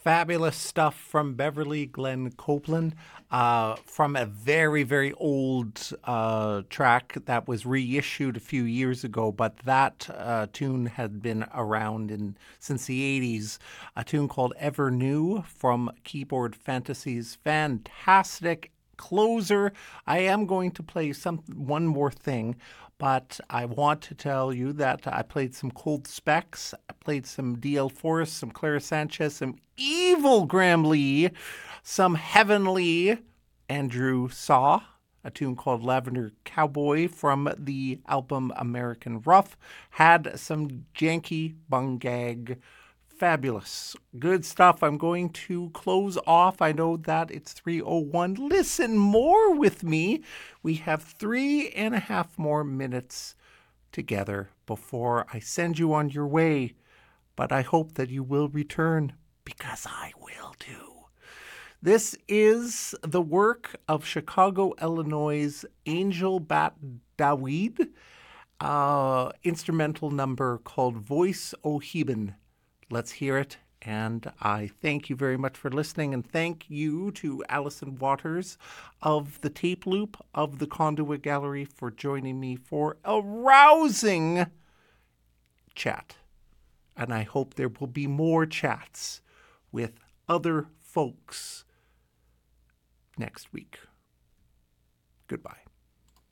Fabulous stuff from Beverly Glenn Copeland from a very, very old track that was reissued a few years ago, but that tune had been around since the 80s. A tune called Ever New from Keyboard Fantasies. Fantastic closer. I am going to play one more thing, but I want to tell you that I played some Cold Specs, I played some D.L. Forrest, some Clara Sanchez, some evil Graham Lee, some heavenly Andrew Saw, a tune called Lavender Cowboy from the album American Rough, had some janky bungag. Fabulous. Good stuff. I'm going to close off. I know that it's 3:01. Listen more with me. We have 3.5 more minutes together before I send you on your way. But I hope that you will return, because I will too. This is the work of Chicago, Illinois' Angel Bat Dawid, instrumental number called Voice O Heben. Let's hear it, and I thank you very much for listening, and thank you to Alison Waters of the Tape Loop of the Conduit Gallery for joining me for a rousing chat. And I hope there will be more chats with other folks next week. Goodbye.